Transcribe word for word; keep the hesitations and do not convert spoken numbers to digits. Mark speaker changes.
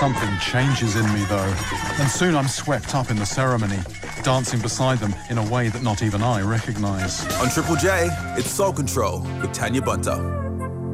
Speaker 1: Something changes in me, though, and soon I'm swept up in the ceremony, dancing beside them in a way that not even I recognize.
Speaker 2: On Triple J, it's Soul Control with Tanya Bunter.